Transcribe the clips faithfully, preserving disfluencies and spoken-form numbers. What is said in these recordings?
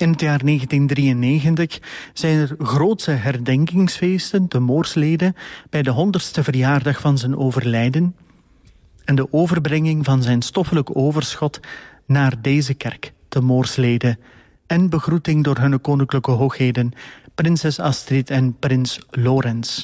In het jaar negentien drieënnegentig zijn er grootse herdenkingsfeesten te Moorslede bij de honderdste verjaardag van zijn overlijden en de overbrenging van zijn stoffelijk overschot naar deze kerk te Moorslede en begroeting door hun koninklijke hoogheden prinses Astrid en prins Lorenz.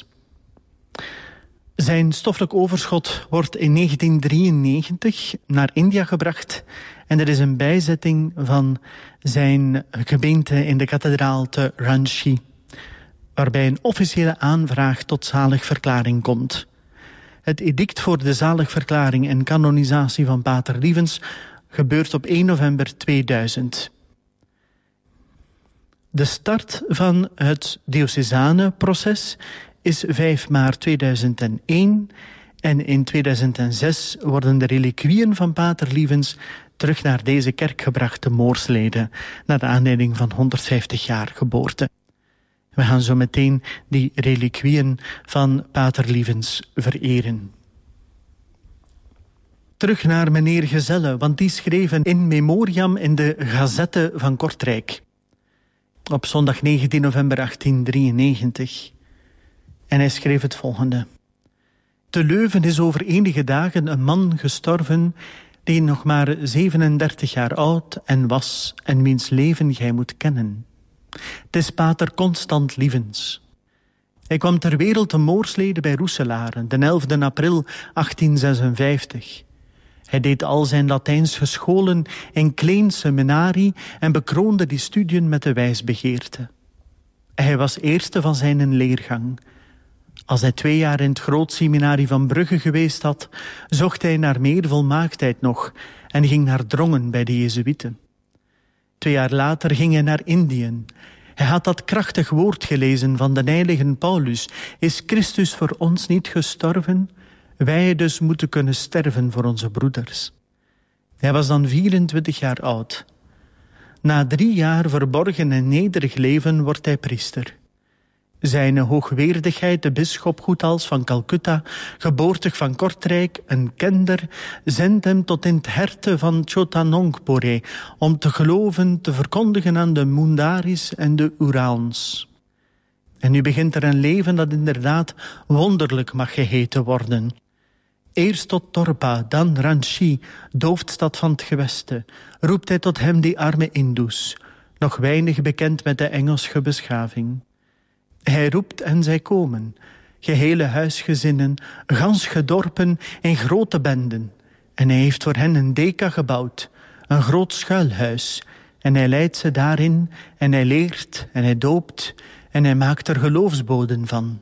Zijn stoffelijk overschot wordt in negentien drieënnegentig naar India gebracht en er is een bijzetting van zijn gebeente in de kathedraal te Ranchi, waarbij een officiële aanvraag tot zaligverklaring komt. Het edict voor de zaligverklaring en kanonisatie van Pater Lievens gebeurt op één november tweeduizend. De start van het diocesane-proces is vijf maart tweeduizend één en in tweeduizend zes worden de reliquieën van Pater Lievens terug naar deze kerk gebracht te Moorslede, naar de aanleiding van honderdvijftig jaar geboorte. We gaan zo meteen die reliquieën van Pater Lievens vereren. Terug naar meneer Gezelle, want die schreef een in memoriam in de Gazette van Kortrijk op zondag negentien november achttien drieënnegentig. En hij schreef het volgende. Te Leuven is over enige dagen een man gestorven die nog maar zevenendertig jaar oud en was en wiens leven gij moet kennen. Het is Pater Constant Lievens. Hij kwam ter wereld te Moorslede bij Roeselare, de elfde april achttien zesenvijftig. Hij deed al zijn Latijns gescholen in Klein Seminarie en bekroonde die studiën met de wijsbegeerte. Hij was eerste van zijn leergang. Als hij twee jaar in het groot seminarie van Brugge geweest had, zocht hij naar meer volmaaktheid nog en ging naar Drongen bij de Jezuïeten. Twee jaar later ging hij naar Indië. Hij had dat krachtig woord gelezen van de heilige Paulus. Is Christus voor ons niet gestorven? Wij dus moeten kunnen sterven voor onze broeders. Hij was dan vierentwintig jaar oud. Na drie jaar verborgen en nederig leven wordt hij priester. Zijn hoogwaardigheid, de bisschop Goethals van Calcutta, geboortig van Kortrijk, een kender, zendt hem tot in het herte van Chotanongpore om te geloven, te verkondigen aan de Mundaris en de Uraons. En nu begint er een leven dat inderdaad wonderlijk mag geheten worden. Eerst tot Torpa, dan Ranchi, hoofdstad van het geweste, roept hij tot hem die arme Hindoes, nog weinig bekend met de Engelse beschaving. Hij roept en zij komen, gehele huisgezinnen, gansche dorpen in grote benden. En hij heeft voor hen een deka gebouwd, een groot schuilhuis. En hij leidt ze daarin, en hij leert, en hij doopt, en hij maakt er geloofsboden van.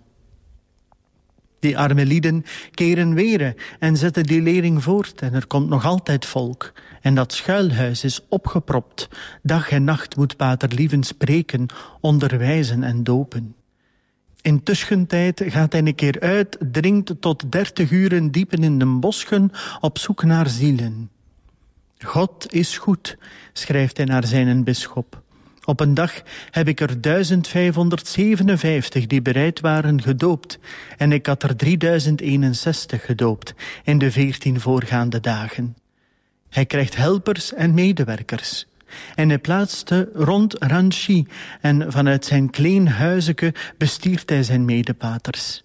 Die arme lieden keren weer en zetten die lering voort, en er komt nog altijd volk. En dat schuilhuis is opgepropt. Dag en nacht moet Pater Lievens spreken, onderwijzen en dopen. In tussentijd gaat hij een keer uit, dringt tot dertig uren diepen in de bosschen op zoek naar zielen. God is goed, schrijft hij naar zijn bisschop. Op een dag heb ik er duizend vijfhonderdzevenenvijftig die bereid waren gedoopt en ik had er drieduizend eenenzestig gedoopt in de veertien voorgaande dagen. Hij krijgt helpers en medewerkers. En hij plaatste rond Ranchi en vanuit zijn klein huizeke bestiert hij zijn medepaters.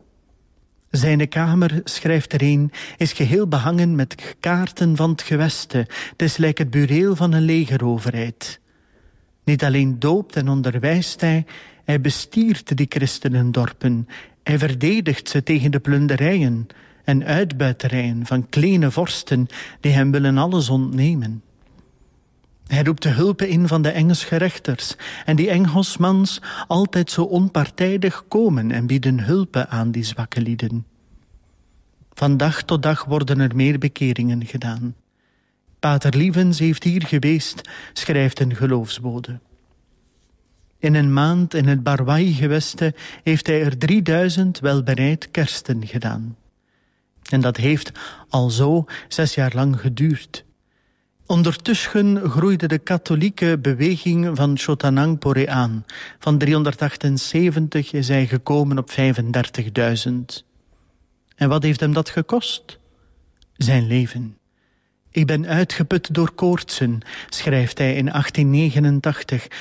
Zijn kamer, schrijft er een, is geheel behangen met kaarten van het geweste. Het is lijkt het bureel van een legeroverheid. Niet alleen doopt en onderwijst hij, hij bestiert die christenendorpen. Hij verdedigt ze tegen de plunderijen en uitbuiterijen van kleine vorsten die hem willen alles ontnemen. Hij roept de hulp in van de Engelse rechters en die Engelsmans altijd zo onpartijdig komen en bieden hulp aan die zwakke lieden. Van dag tot dag worden er meer bekeringen gedaan. Pater Lievens heeft hier geweest, schrijft een geloofsbode. In een maand in het Barwai-geweste heeft hij er drieduizend welbereid kersten gedaan. En dat heeft al zo zes jaar lang geduurd. Ondertussen groeide de katholieke beweging van Chotanangpore aan. Van driehonderdachtenzeventig is hij gekomen op vijfendertigduizend. En wat heeft hem dat gekost? Zijn leven. Ik ben uitgeput door koortsen, schrijft hij in achttien negenentachtig,